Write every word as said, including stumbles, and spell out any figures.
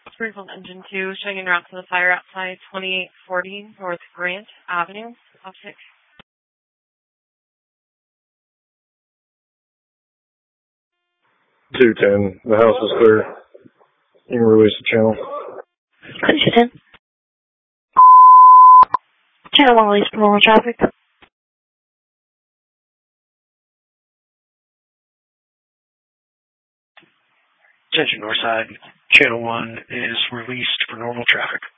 Springfield Engine two, showing en route to the fire outside twenty-eight forty North Grant Avenue. Optic. two ten, the house is clear. You can release the channel. two ten. Channel one release for normal traffic. Attention Northside, Channel one is released for normal traffic.